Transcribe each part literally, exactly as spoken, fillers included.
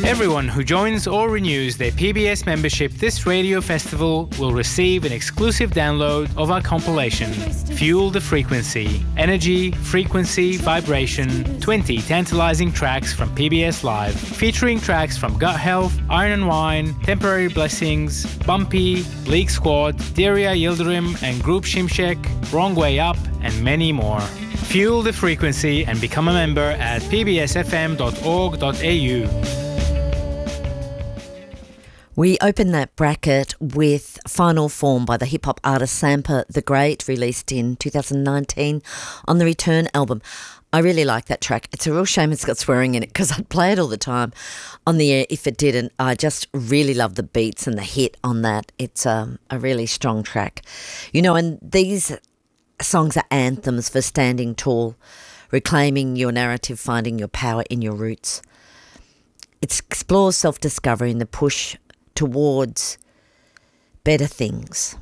Everyone who joins or renews their P B S membership this radio festival will receive an exclusive download of our compilation, Fuel the Frequency, Energy, Frequency, Vibration, twenty tantalizing tracks from P B S Live, featuring tracks from Gut Health, Iron and Wine, Temporary Blessings, Bumpy, Bleak Squad, Daria Yildirim and Group Shimshek, Wrong Way Up, and many more. Fuel the Frequency and become a member at p b s f m dot org dot a u. We open that bracket with Final Form by the hip-hop artist Sampa the Great, released in two thousand nineteen on the Return album. I really like that track. It's a real shame it's got swearing in it because I'd play it all the time on the air if it didn't. I just really love the beats and the hit on that. It's um, a really strong track. You know, and these songs are anthems for standing tall, reclaiming your narrative, finding your power in your roots. It explores self-discovery and the push towards better things.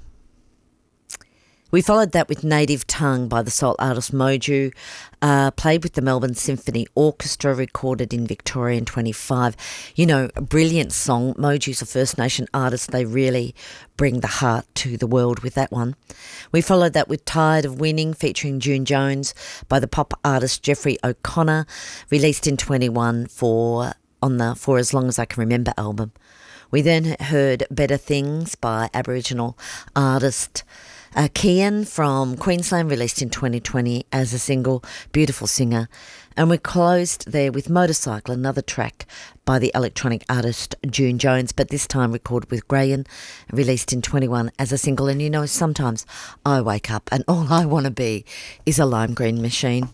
We followed that with Native Tongue by the soul artist Moju, uh, played with the Melbourne Symphony Orchestra, recorded in Victoria in twenty-five. You know, a brilliant song. Moju's a First Nation artist. They really bring the heart to the world with that one. We followed that with Tired of Winning, featuring June Jones by the pop artist Jeffrey O'Connor, released in twenty-one for on the For As Long As I Can Remember album. We then heard Better Things by Aboriginal artist uh, Kian from Queensland, released in twenty twenty as a single. Beautiful singer. And we closed there with Motorcycle, another track by the electronic artist June Jones, but this time recorded with Grayan, released in twenty-one as a single. And you know, sometimes I wake up and all I want to be is a lime green machine.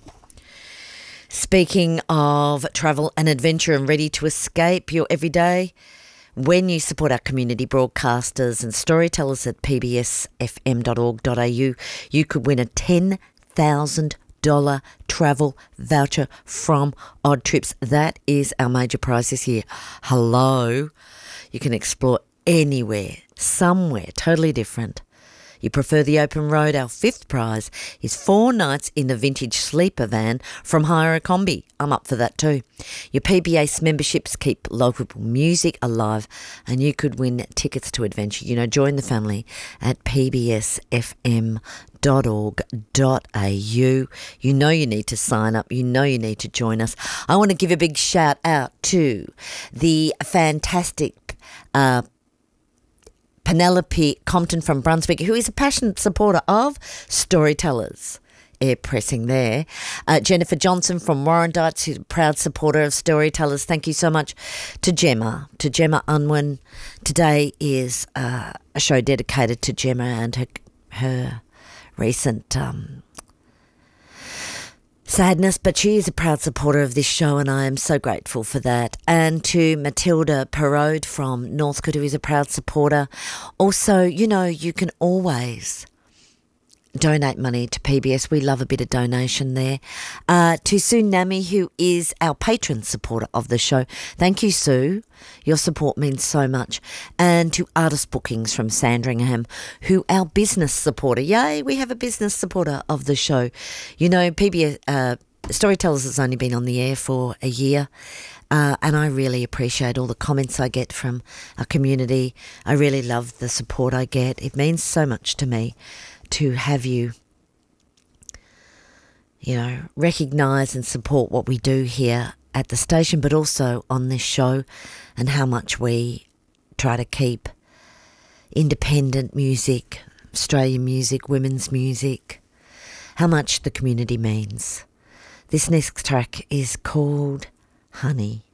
Speaking of travel and adventure and ready to escape your everyday, when you support our community broadcasters and storytellers at p b s f m dot org dot a u, you could win a ten thousand dollars travel voucher from Odd Trips. That is our major prize this year. Hello. You can explore anywhere, somewhere, totally different. You prefer the open road? Our fifth prize is four nights in the vintage sleeper van from Hire a Combi. I'm up for that too. Your P B S memberships keep local music alive, and you could win tickets to adventure. You know, join the family at p b s f m dot org dot a u. You know you need to sign up. You know you need to join us. I want to give a big shout out to the fantastic uh Penelope Compton from Brunswick, who is a passionate supporter of Storytellers. Air pressing there. Uh, Jennifer Johnson from Warrandyte, who's a proud supporter of Storytellers. Thank you so much to Gemma, to Gemma Unwin. Today is uh, a show dedicated to Gemma and her, her recent um, sadness, but she is a proud supporter of this show, and I am so grateful for that. And to Matilda Perrode from Northcote, who is a proud supporter. Also, you know, you can always donate money to P B S. We love a bit of donation there. Uh, to Sue Nami, who is our patron supporter of the show. Thank you, Sue. Your support means so much. And to Artist Bookings from Sandringham, who our business supporter. Yay, we have a business supporter of the show. You know, P B S uh, Storytellers has only been on the air for a year. Uh, and I really appreciate all the comments I get from our community. I really love the support I get. It means so much to me to have you, you know, recognise and support what we do here at the station, but also on this show, and how much we try to keep independent music, Australian music, women's music, how much the community means. This next track is called Honey.